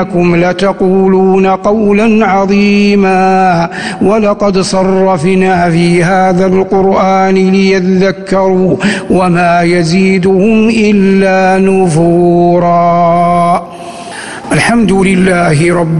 إنكم لتقولون قولا عظيما ولقد صرفنا في هذا القرآن ليذكروا وما يزيدهم إلا نفورا. الحمد لله رب